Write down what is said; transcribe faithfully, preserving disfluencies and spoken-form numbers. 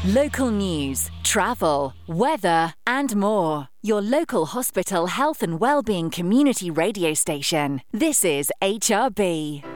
Local news, travel, weather and more. Your local hospital health and wellbeing community radio station. This is H R B.